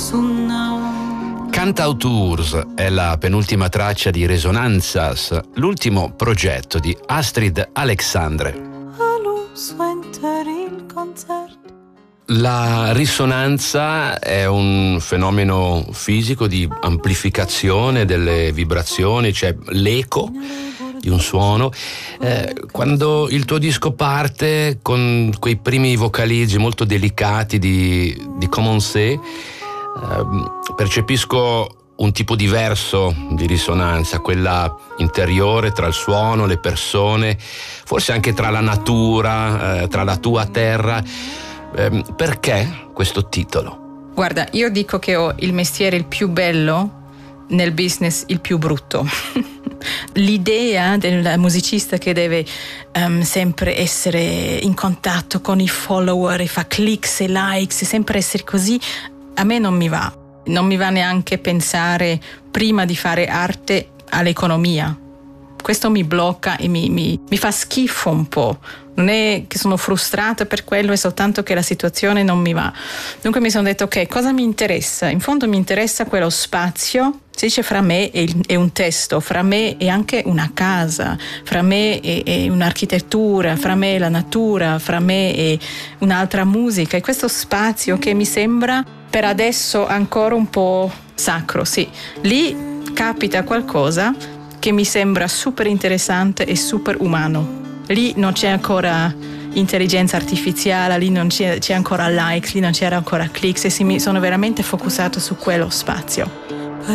Cantauturs è la penultima traccia di Resonanzas, l'ultimo progetto di Astrid Alexandre. La risonanza è un fenomeno fisico di amplificazione delle vibrazioni, cioè l'eco di un suono. Quando il tuo disco parte con quei primi vocalizzi molto delicati di Commencer, percepisco un tipo diverso di risonanza, quella interiore tra il suono, le persone, forse anche tra la natura, tra la tua terra. Perché questo titolo? Guarda, io dico che ho il mestiere il più bello, nel business il più brutto. L'idea del musicista che deve sempre essere in contatto con i follower e fa clicks e likes, sempre essere così, a me non mi va. Non mi va neanche pensare prima di fare arte all'economia. Questo mi blocca e mi fa schifo un po'. Non è che sono frustrata per quello, è soltanto che la situazione non mi va. Dunque mi sono detto, ok, cosa mi interessa? In fondo mi interessa quello spazio, si dice fra me e un testo, fra me e anche una casa, fra me e un'architettura, fra me e la natura, fra me e un'altra musica. E questo spazio che mi sembra per adesso ancora un po' sacro, sì. Lì capita qualcosa che mi sembra super interessante e super umano. Lì non c'è ancora intelligenza artificiale, lì non c'è ancora likes, lì non c'era ancora clicks e mi sono veramente focusato su quello spazio.